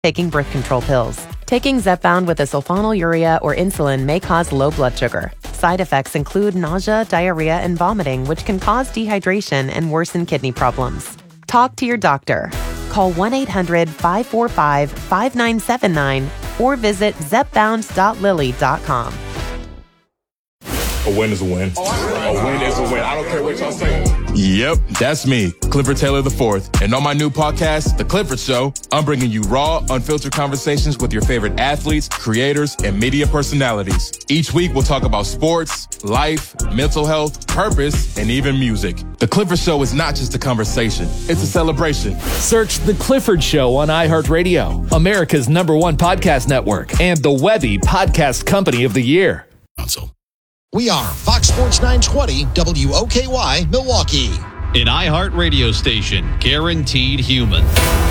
taking birth control pills. Taking Zepbound with a sulfonylurea or insulin may cause low blood sugar. Side effects include nausea, diarrhea, and vomiting, which can cause dehydration and worsen kidney problems. Talk to your doctor. Call 1-800-545-5979 or visit zepbound.lily.com. A win is a win. A win is a win. I don't care what y'all say. Yep, that's me, Clifford Taylor IV. And on my new podcast, The Clifford Show, I'm bringing you raw, unfiltered conversations with your favorite athletes, creators, and media personalities. Each week, we'll talk about sports, life, mental health, purpose, and even music. The Clifford Show is not just a conversation, it's a celebration. Search The Clifford Show on iHeartRadio, America's #1 podcast network, and the Webby Podcast Company of the Year. We are Fox Sports 920 WOKY Milwaukee. An iHeart radio station, guaranteed human.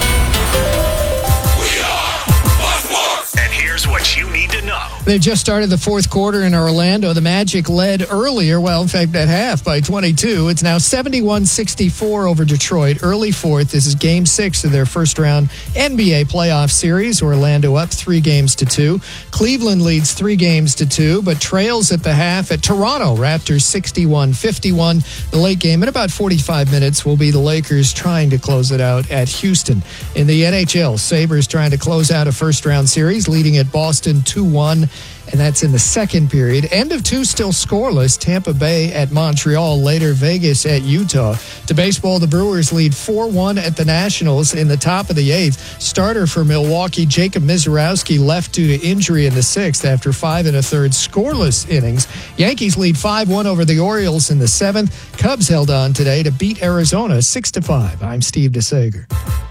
And here's what you need to know. They just started the fourth quarter in Orlando. The Magic led earlier, well, in fact, at half by 22. It's now 71-64 over Detroit. Early fourth. This is Game 6 of their first-round NBA playoff series. Orlando up 3-2. Cleveland leads 3-2, but trails at the half at Toronto. Raptors 61-51. The late game in about 45 minutes will be the Lakers trying to close it out at Houston. In the NHL, Sabres trying to close out a first-round series, leading at Boston 2-1. And that's in the second period. End of two still scoreless. Tampa Bay at Montreal. Later, Vegas at Utah. To baseball, the Brewers lead 4-1 at the Nationals in the top of the eighth. Starter for Milwaukee, Jacob Mizorowski, left due to injury in the sixth after 5 1/3 scoreless innings. Yankees lead 5-1 over the Orioles in the seventh. Cubs held on today to beat Arizona 6-5. I'm Steve DeSager.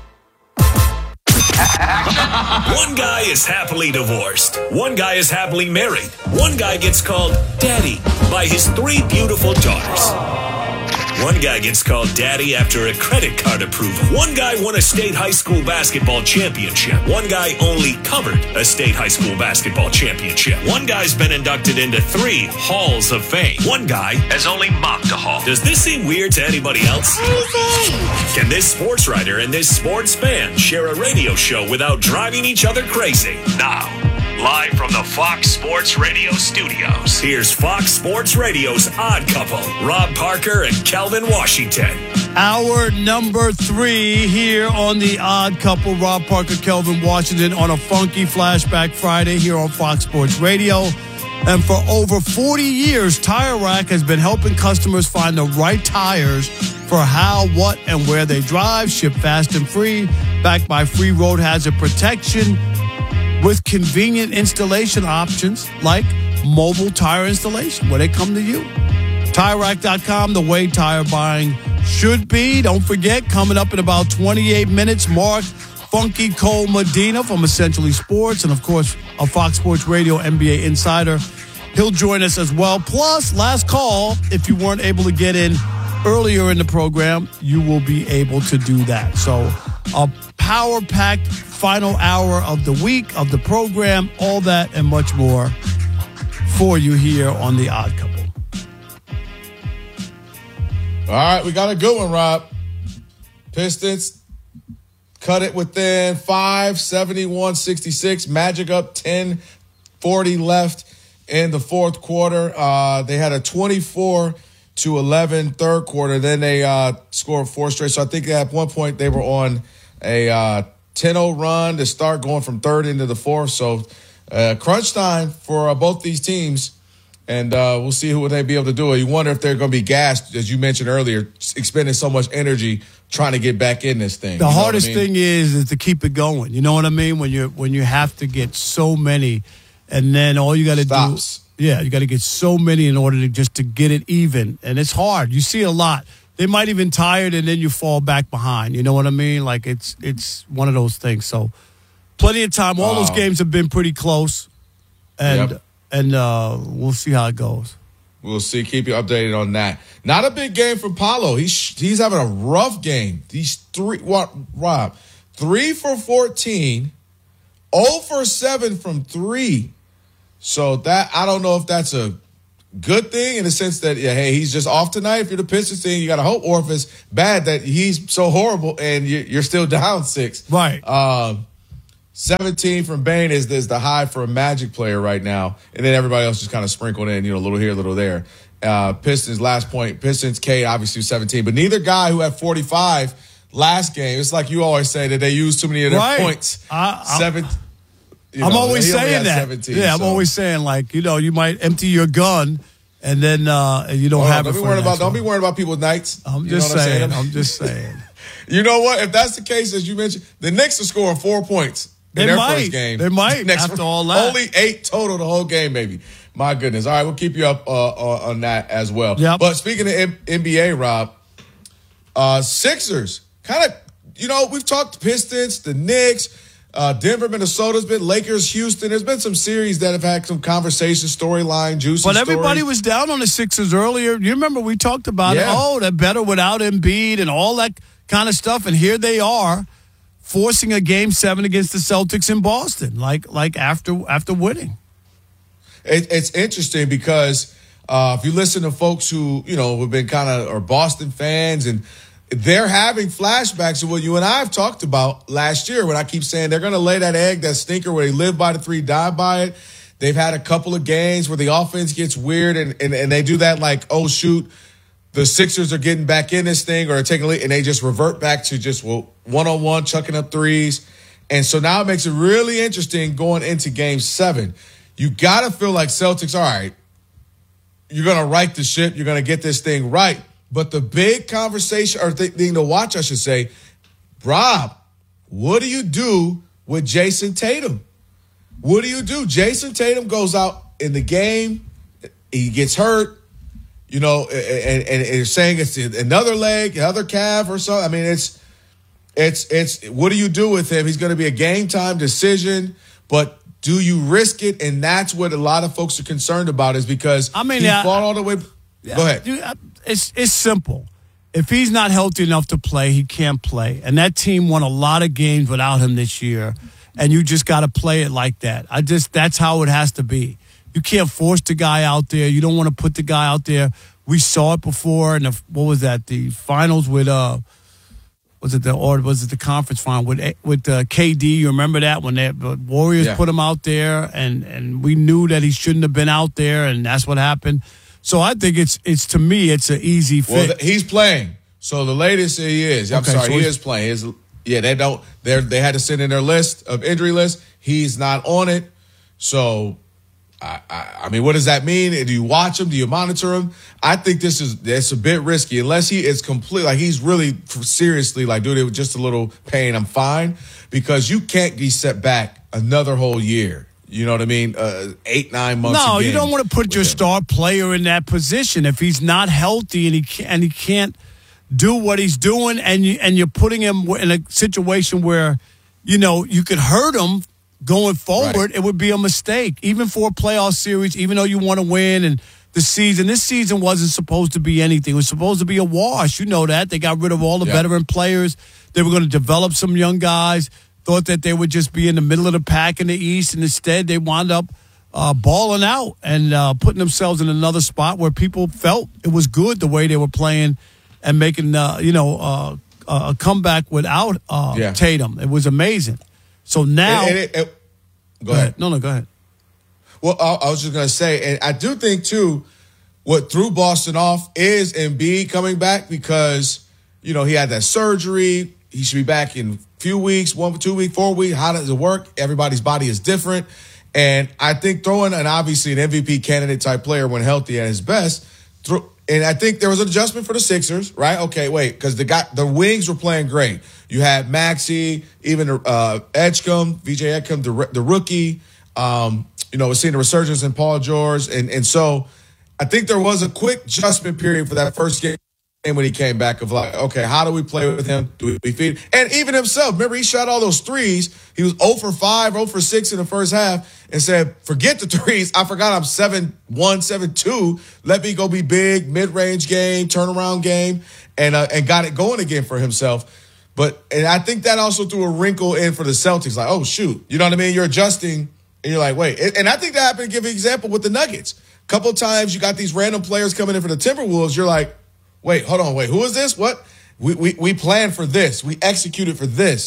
One guy is happily divorced. One guy is happily married. One guy gets called daddy by his 3 beautiful daughters. One guy gets called daddy after a credit card approval. One guy won a state high school basketball championship. One guy only covered a state high school basketball championship. One guy's been inducted into 3 halls of fame. One guy has only mopped a hall. Does this seem weird to anybody else? Can this sports writer and this sports fan share a radio show without driving each other crazy? Now, live from the Fox Sports Radio studios, here's Fox Sports Radio's Odd Couple, Rob Parker and Kelvin Washington. Hour number 3 here on the Odd Couple, Rob Parker, Kelvin Washington, on a funky Flashback Friday here on Fox Sports Radio. And for over 40 years, Tire Rack has been helping customers find the right tires for how, what, and where they drive. Ship fast and free, backed by free road hazard protection, with convenient installation options like mobile tire installation, where they come to you. TireRack.com, the way tire buying should be. Don't forget, coming up in about 28 minutes, Mark Funky Cole Medina from Essentially Sports, and of course, a Fox Sports Radio NBA insider. He'll join us as well. Plus, last call, if you weren't able to get in earlier in the program, you will be able to do that. So, a power-packed final hour of the week, of the program, all that and much more for you here on The Odd Couple. All right, we got a good one, Rob. Pistons cut it within 5, 71-66. Magic up 10:40 left in the fourth quarter. They had a 24-11 third quarter. Then they scored 4 straight. So I think at one point they were on a 10-0 run to start, going from third into the fourth. So crunch time for both these teams. And we'll see who they be able to do it. You wonder if they're going to be gassed, as you mentioned earlier, expending so much energy trying to get back in this thing. The hardest thing is to keep it going. You know what I mean? When you have to get so many, and then all you got to do, you got to get so many in order to just to get it even, and it's hard. You see it a lot. They might even tired, and then you fall back behind. You know what I mean? Like it's one of those things. So plenty of time. All those games have been pretty close, and we'll see how it goes. We'll see. Keep you updated on that. Not a big game for Paolo. He's having a rough game. These 3 for 14, 0 for 7 from 3. So that, I don't know if that's a good thing in the sense that, hey, he's just off tonight. If you're the Pistons team, you got to hope. Or if it's bad that he's so horrible and you're still down 6. Right. 17 from Bane is the high for a Magic player right now. And then everybody else just kind of sprinkled in, a little here, a little there. Pistons, last point. Pistons, Cade, obviously 17. But neither guy who had 45 last game, it's like you always say that they used too many of their points. I'm always saying that. 17, yeah, I'm always saying, you might empty your gun and then you don't have it for Don't be worried about people's nights. I'm just saying. I'm just saying. You know what? If that's the case, as you mentioned, the Knicks are scoring 4 points in their first game. They might, after all that. Only 8 total the whole game, maybe. My goodness. All right, we'll keep you up on that as well. Yep. But speaking of NBA, Rob, Sixers, kind of, we've talked Pistons, the Knicks, Denver, Minnesota's been, Lakers, Houston. There's been some series that have had some conversation, storyline, juicy But everybody was down on the Sixers earlier. You remember we talked about it. Oh, they're better without Embiid and all that kind of stuff. And here they are forcing a Game 7 against the Celtics in Boston, like after winning. It's interesting because if you listen to folks who, have been are Boston fans, and they're having flashbacks of what you and I have talked about last year when I keep saying they're going to lay that egg, that stinker where they live by the 3, die by it. They've had a couple of games where the offense gets weird and they do that shoot, the Sixers are getting back in this thing or taking a lead, and they just revert back to just one-on-one, chucking up threes. And so now it makes it really interesting going into Game 7. You got to feel like Celtics, all right, you're going to right the ship. You're going to get this thing right. But the big conversation or thing to watch, I should say, Rob, what do you do with Jason Tatum? What do you do? Jason Tatum goes out in the game. He gets hurt, and they're saying it's another leg, another calf or something. I mean, it's what do you do with him? He's going to be a game time decision, but do you risk it? And that's what a lot of folks are concerned about is because he fought all the way. Go ahead. It's simple. If he's not healthy enough to play, he can't play. And that team won a lot of games without him this year. And you just got to play it like that. That's how it has to be. You can't force the guy out there. You don't want to put the guy out there. We saw it before in the finals with was it the conference final with KD? You remember that when the Warriors put him out there, and we knew that he shouldn't have been out there, and that's what happened. So I think it's to me it's an easy fix. Well, he's playing. So the latest he is. I'm sorry, he is playing. They had to send in their list of injury list. He's not on it. So I mean, what does that mean? Do you watch him? Do you monitor him? I think it's a bit risky unless he is complete. He's really seriously dude, it was just a little pain. I'm fine, because you can't be set back another whole year. You know what I mean? 8-9 months. No, you don't want to put your star player in that position if he's not healthy and he can't do what he's doing, and you're putting him in a situation where you could hurt him. Going forward, right. It would be a mistake, even for a playoff series, even though you want to win. And this season wasn't supposed to be anything. It was supposed to be a wash. You know that. They got rid of all the veteran players. They were going to develop some young guys, thought that they would just be in the middle of the pack in the East, and instead they wound up balling out and putting themselves in another spot where people felt it was good the way they were playing and making, a comeback without Tatum. It was amazing. So now, go ahead. No, go ahead. Well, I was just going to say, and I do think too, what threw Boston off is Embiid coming back because he had that surgery. He should be back in a few weeks, 1, 2 weeks, 4 weeks. How does it work? Everybody's body is different, and I think throwing obviously an MVP candidate type player when healthy at his best. And I think there was an adjustment for the Sixers, right? Okay, wait, because the wings were playing great. You had Maxey, even Edgecombe, VJ Edgecombe, the rookie. We're seeing the resurgence in Paul George. And so I think there was a quick adjustment period for that first game when he came back of okay, how do we play with him? Do we feed? And even himself, remember, he shot all those threes. He was 0 for 5, 0 for 6 in the first half and said, forget the threes. I forgot I'm 7-1, 7-2. Let me go be big, mid-range game, turnaround game, and got it going again for himself. And I think that also threw a wrinkle in for the Celtics. Oh, shoot. You know what I mean? You're adjusting, and you're like, wait. And I think that happened, to give you an example, with the Nuggets. A couple of times you got these random players coming in for the Timberwolves. You're like, wait, hold on, who is this? What? We planned for this. We executed for this.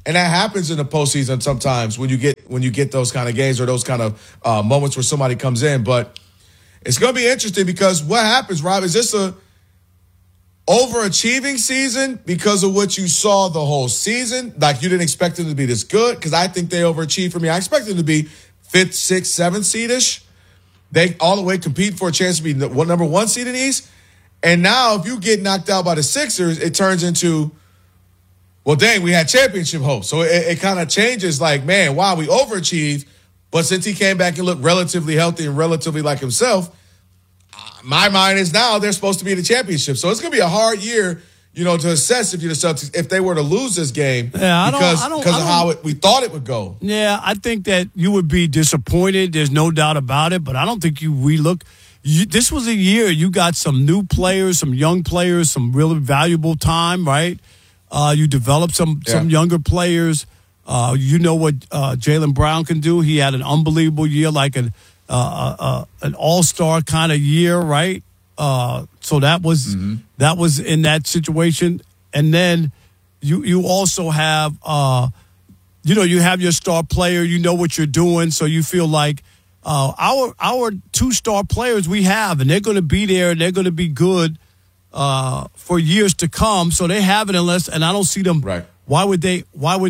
And that happens in the postseason sometimes when you get those kind of games or those kind of moments where somebody comes in. But it's going to be interesting because what happens, Rob, is this a overachieving season because of what you saw the whole season? Like you didn't expect them to be this good? Because I think they overachieved for me. I expected them to be 5th, 6th, 7th seed-ish. They all the way compete for a chance to be the number 1 seed in the East. And now if you get knocked out by the Sixers, it turns into, well, dang, we had championship hopes. So it kind of changes like, man, wow, we overachieved. But since he came back and looked relatively healthy and relatively like himself, my mind is now they're supposed to be in the championship. So it's going to be a hard year, to assess if you're the Celtics, if they were to lose this game because of how we thought it would go. Yeah, I think that you would be disappointed. There's no doubt about it. But I don't think you relook. This was a year you got some new players, some young players, some really valuable time, right? You developed some younger players. You know what Jaylen Brown can do. He had an unbelievable year, like an all-star kind of year, right? So that was in that situation. And then you also have you have your star player. You know what you're doing, so you feel like our 2-star players we have, and they're going to be there, and they're going to be good for years to come. So they have it and I don't see them. Right. Why would they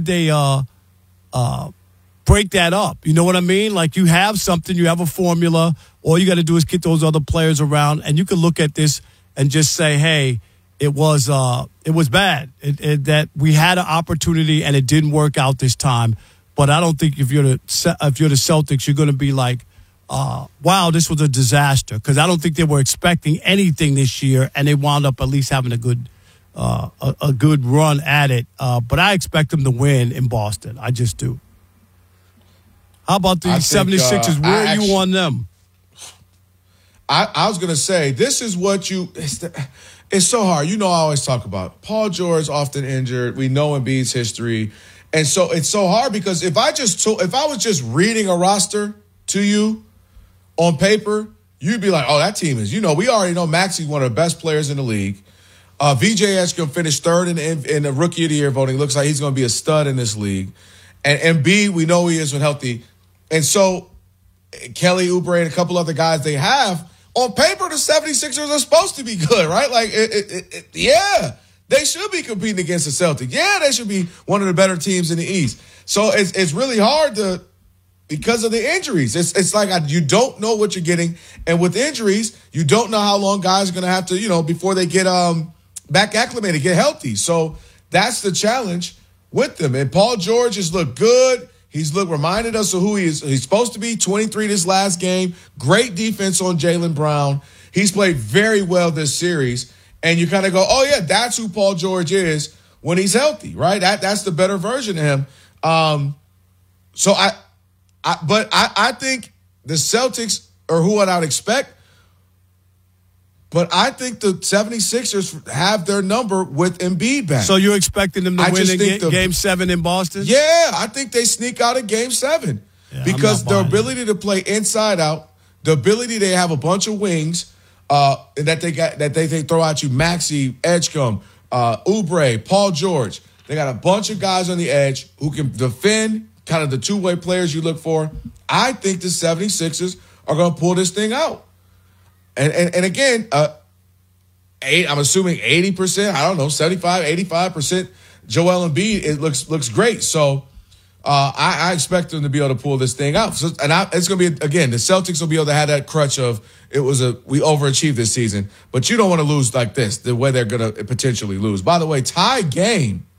break that up? You know what I mean? Like you have something, you have a formula. All you got to do is get those other players around, and you can look at this and just say, "Hey, it was bad. That we had an opportunity and it didn't work out this time." But I don't think if you're the Celtics, you're going to be like, "Wow, this was a disaster," because I don't think they were expecting anything this year, and they wound up at least having a good run at it. But I expect them to win in Boston. I just do. How about the 76ers? Where are you on them? I was going to say, this is what it's so hard. I always talk about Paul George often injured. We know Embiid's history. And so it's so hard because if I was just reading a roster to you on paper, you'd be like, oh, that team is, we already know Maxey's one of the best players in the league. VJ Eshkam finished 3rd in the Rookie of the Year voting. Looks like he's going to be a stud in this league. And Embiid, we know he is when healthy. And so Kelly Oubre and a couple other guys they have, on paper, the 76ers are supposed to be good, right? Like, they should be competing against the Celtics. Yeah, they should be one of the better teams in the East. So it's really hard because of the injuries. It's like you don't know what you're getting. And with injuries, you don't know how long guys are going to have to, before they get back acclimated, get healthy. So that's the challenge with them. And Paul George has looked good. He's reminded us of who he is. He's supposed to be 23 this last game. Great defense on Jaylen Brown. He's played very well this series. And you kind of go, oh, yeah, that's who Paul George is when he's healthy, right? That's the better version of him. So I think the Celtics are who I'd expect. But I think the 76ers have their number with Embiid back. So you're expecting them to win in Game 7 in Boston? Yeah, I think they sneak out of Game 7. Because their ability to play inside out, the ability they have a bunch of wings that they throw at you, Maxey, Edgecombe, Oubre, Paul George. They got a bunch of guys on the edge who can defend, kind of the two-way players you look for. I think the 76ers are going to pull this thing out. And again, I'm assuming 80%, I don't know, 75, 85% Joel Embiid, it looks great. So I expect them to be able to pull this thing out. So, it's going to be, again, the Celtics will be able to have that crutch of we overachieved this season. But you don't want to lose like this, the way they're going to potentially lose. By the way, tie game,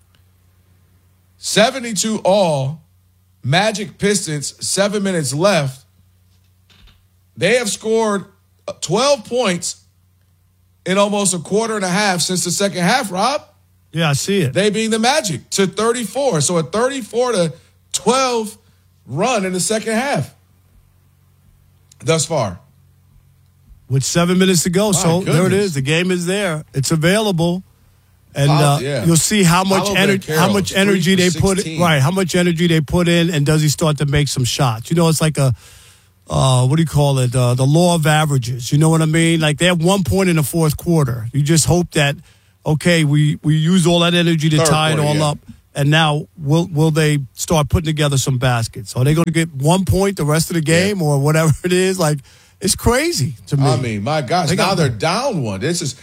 72 all, Magic Pistons, 7 minutes left. They have scored 12 points in almost a quarter and a half since the second half, Rob. Yeah, I see it. They being the Magic to 34. So a 34-12 run in the second half thus far. With 7 minutes to go. So there it is. The game is there. It's available. And you'll see how much energy they put in. Right, how much energy they put in, and does he start to make some shots? It's like a what do you call it? The law of averages. You know what I mean? Like they have 1 point in the fourth quarter. You just hope that, okay, we use all that energy to tie it all up. And now, will they start putting together some baskets? Are they going to get 1 point the rest of the game or whatever it is? Like, it's crazy to me. I mean, my gosh, now they're down one. This is.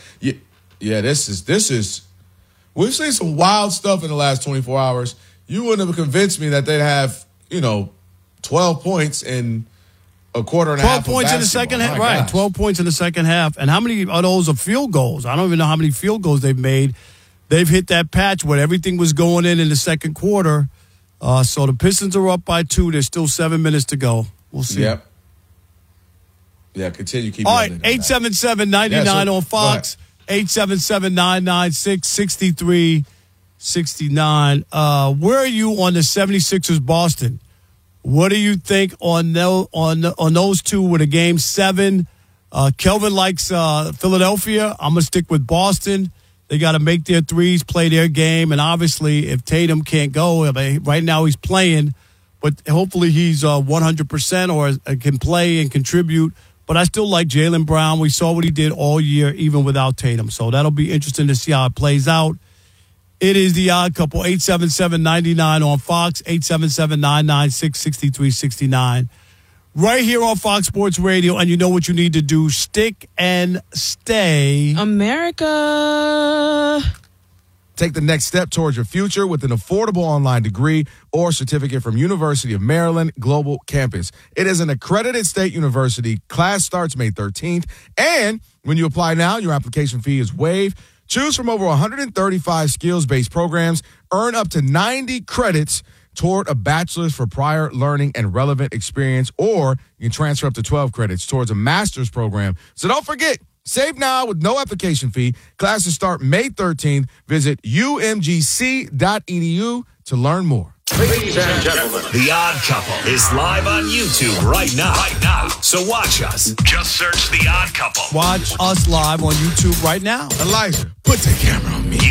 We've seen some wild stuff in the last 24 hours. You wouldn't have convinced me that they'd have, 12 points in a quarter and a half. 12 points in the second half. Right, 12 points in the second half. And how many of those are field goals? I don't even know how many field goals they've made. They've hit that patch where everything was going in the second quarter. So the Pistons are up by 2. There's still 7 minutes to go. We'll see. Yep. Yeah, continue. Keep all right, 877-99 on Fox. 877-996-6369. Where are you on the 76ers Boston? What do you think on those two with a game 7? Kelvin likes Philadelphia. I'm going to stick with Boston. They got to make their threes, play their game. And obviously, if Tatum can't go, right now he's playing, but hopefully he's 100% or can play and contribute. But I still like Jaylen Brown. We saw what he did all year, even without Tatum. So that'll be interesting to see how it plays out. It is the Odd Couple, 877-99 on Fox, 877-996-6369. Right here on Fox Sports Radio, and you know what you need to do. Stick and stay. America. Take the next step towards your future with an affordable online degree or certificate from University of Maryland Global Campus. It is an accredited state university. Class starts May 13th. And when you apply now, your application fee is waived. Choose from over 135 skills-based programs. Earn up to 90 credits toward a bachelor's for prior learning and relevant experience, or you can transfer up to 12 credits towards a master's program. So don't forget, save now with no application fee. Classes start May 13th. Visit umgc.edu to learn more. Ladies and gentlemen, The Odd Couple is live on YouTube right now. So watch us. Just search The Odd Couple. Watch us live on YouTube right now. Elijah, put the camera on me.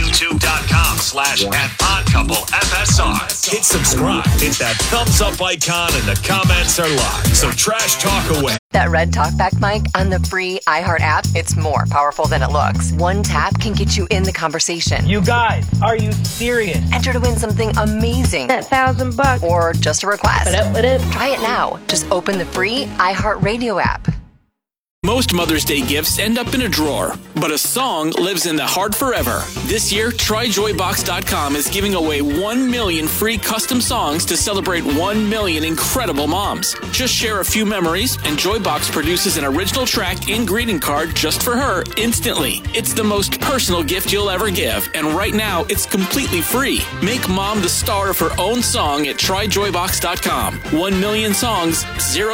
YouTube.com/@oddcouplefsr. Hit subscribe. Hit that thumbs up icon and the comments are live. So trash talk away. That red talkback mic on the free iHeart app, it's more powerful than it looks. One tap can get you in the conversation. You guys, are you serious? Enter to win something amazing. That $1,000. Or just a request. What up? Try it now. Just open the free iHeart Radio app. Most Mother's Day gifts end up in a drawer, but a song lives in the heart forever. This year, TryJoyBox.com is giving away 1 million free custom songs to celebrate 1 million incredible moms. Just share a few memories, and Joybox produces an original track and greeting card just for her instantly. It's the most personal gift you'll ever give, and right now, it's completely free. Make mom the star of her own song at TryJoyBox.com. 1 million songs,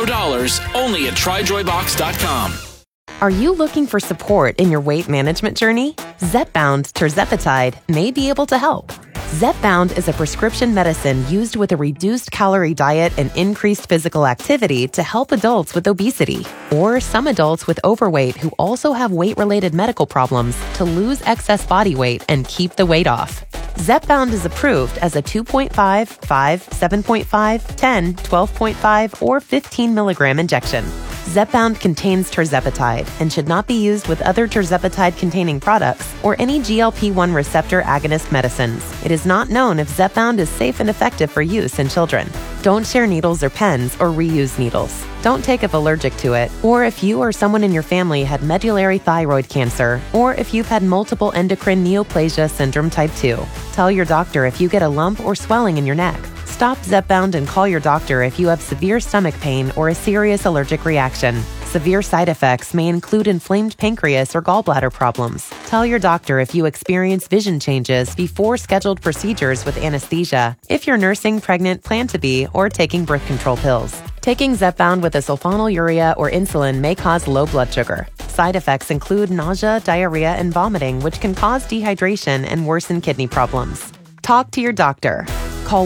$0, only at TryJoyBox.com. Are you looking for support in your weight management journey? Zepbound Tirzepatide may be able to help. Zepbound is a prescription medicine used with a reduced calorie diet and increased physical activity to help adults with obesity, or some adults with overweight who also have weight-related medical problems to lose excess body weight and keep the weight off. Zepbound is approved as a 2.5, 5, 7.5, 10, 12.5, or 15 milligram injection. Zepbound contains tirzepatide and should not be used with other tirzepatide-containing products or any GLP-1 receptor agonist medicines. It is not known if Zepbound is safe and effective for use in children. Don't share needles or pens or reuse needles. Don't take if allergic to it, or if you or someone in your family had medullary thyroid cancer, or if you've had multiple endocrine neoplasia syndrome type 2. Tell your doctor if you get a lump or swelling in your neck. Stop Zepbound and call your doctor if you have severe stomach pain or a serious allergic reaction. Severe side effects may include inflamed pancreas or gallbladder problems. Tell your doctor if you experience vision changes before scheduled procedures with anesthesia, if you're nursing, pregnant, plan to be, or taking birth control pills. Taking Zepbound with a sulfonylurea or insulin may cause low blood sugar. Side effects include nausea, diarrhea, and vomiting, which can cause dehydration and worsen kidney problems. Talk to your doctor. Call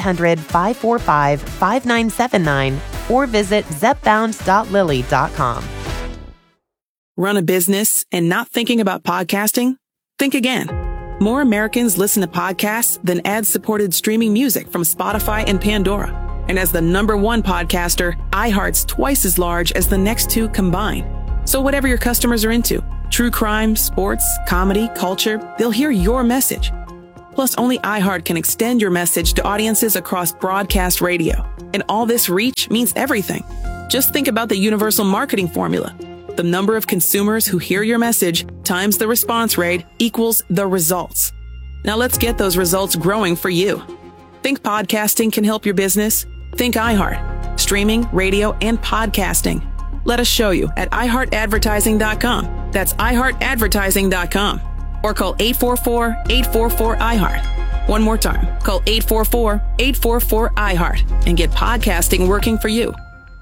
1-800-545-5979 or visit zepbound.lilly.com. Run a business and not thinking about podcasting? Think again. More Americans listen to podcasts than ad-supported streaming music from Spotify and Pandora. And as the #1 podcaster, iHeart's twice as large as the next two combined. So whatever your customers are into, true crime, sports, comedy, culture, they'll hear your message. Plus, only iHeart can extend your message to audiences across broadcast radio. And all this reach means everything. Just think about the universal marketing formula. The number of consumers who hear your message times the response rate equals the results. Now let's get those results growing for you. Think podcasting can help your business? Think iHeart. Streaming, radio, and podcasting. Let us show you at iHeartAdvertising.com. That's iHeartAdvertising.com. Or call 844-844-iHeart. One more time. Call 844-844-iHeart and get podcasting working for you.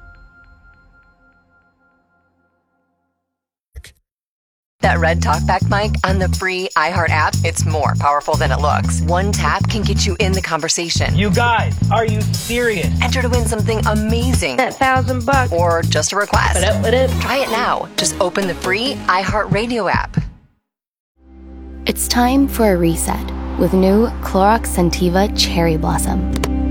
That red talkback mic on the free iHeart app, it's more powerful than it looks. One tap can get you in the conversation. You guys, are you serious? Enter to win something amazing. That $1,000. Or just a request. What up? Try it now. Just open the free iHeart Radio app. It's time for a reset with new Clorox Scentiva Cherry Blossom.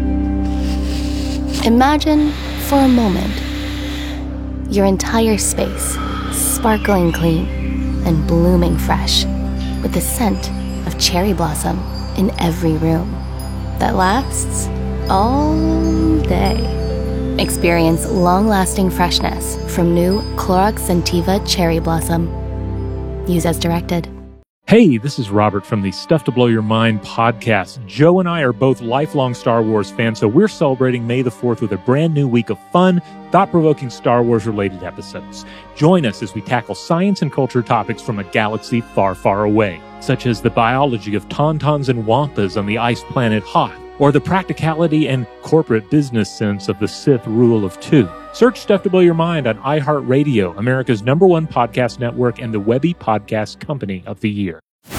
Imagine, for a moment, your entire space sparkling clean and blooming fresh with the scent of cherry blossom in every room that lasts all day. Experience long-lasting freshness from new Clorox Scentiva Cherry Blossom. Use as directed. Hey, this is Robert from the Stuff to Blow Your Mind podcast. Joe and I are both lifelong Star Wars fans, so we're celebrating May the 4th with a brand new week of fun, thought-provoking Star Wars-related episodes. Join us as we tackle science and culture topics from a galaxy far, far away, such as the biology of tauntauns and wampas on the ice planet Hoth, or the practicality and corporate business sense of the Sith Rule of Two. Search Stuff to Blow Your Mind on iHeartRadio, America's #1 podcast network and the Webby Podcast Company of the Year.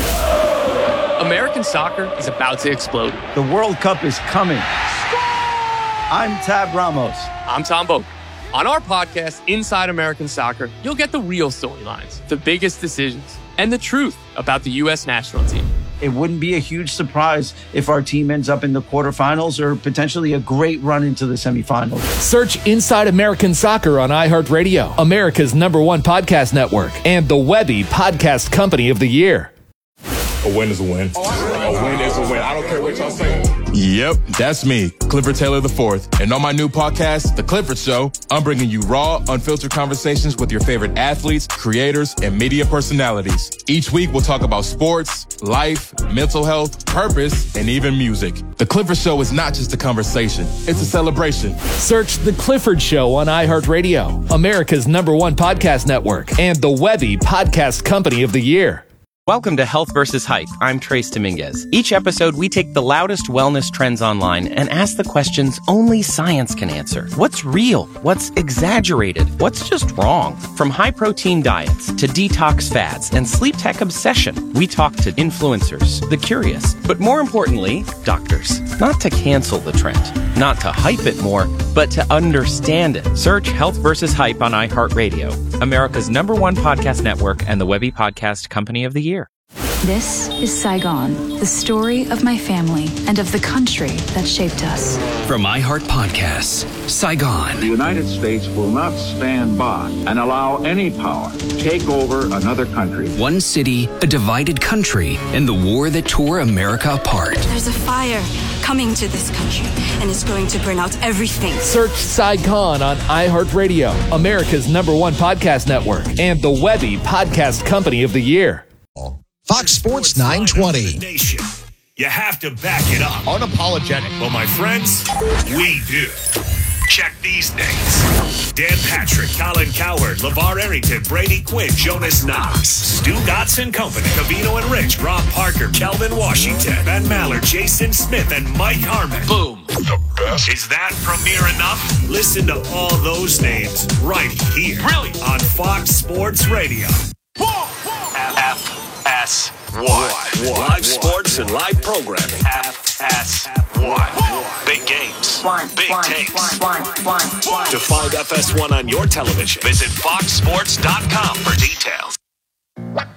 American soccer is about to explode. The World Cup is coming. I'm Tab Ramos. I'm Tom Boak. On our podcast, Inside American Soccer, you'll get the real storylines, the biggest decisions, and the truth about the U.S. national team. It wouldn't be a huge surprise if our team ends up in the quarterfinals or potentially a great run into the semifinals. Search Inside American Soccer on iHeartRadio, America's #1 podcast network, and the Webby Podcast Company of the Year. A win is a win. A win is a win. I don't care what y'all say. Yep, that's me, Clifford Taylor IV. And on my new podcast, The Clifford Show, I'm bringing you raw, unfiltered conversations with your favorite athletes, creators, and media personalities. Each week, we'll talk about sports, life, mental health, purpose, and even music. The Clifford Show is not just a conversation, it's a celebration. Search The Clifford Show on iHeartRadio, America's #1 podcast network, and the Webby Podcast Company of the Year. Welcome to Health vs. Hype. I'm Trace Dominguez. Each episode, we take the loudest wellness trends online and ask the questions only science can answer. What's real? What's exaggerated? What's just wrong? From high-protein diets to detox fads and sleep tech obsession, we talk to influencers, the curious, but more importantly, doctors. Not to cancel the trend, not to hype it more, but to understand it. Search Health vs. Hype on iHeartRadio, America's #1 podcast network and the Webby Podcast Company of the Year. This is Saigon, the story of my family and of the country that shaped us. From iHeart Podcasts, Saigon. The United States will not stand by and allow any power to take over another country. One city, a divided country, and the war that tore America apart. There's a fire coming to this country, and it's going to burn out everything. Search Saigon on iHeartRadio, America's #1 podcast network, and the Webby Podcast Company of the Year. Fox Sports 920. You have to back it up. Unapologetic. Well, my friends, we do. Check these names: Dan Patrick, Colin Cowherd, LeVar Arrington, Brady Quinn, Jonas Knox, Stu Gotts and Company, Cavino and Rich, Rob Parker, Kelvin Washington, Ben Maller, Jason Smith, and Mike Harmon. Boom. The best. Is that premiere enough? Listen to all those names right here. Really? On Fox Sports Radio. FS1. Live sports and live programming. FS1. Big games. Big takes. To find FS1 on your television, visit foxsports.com for details.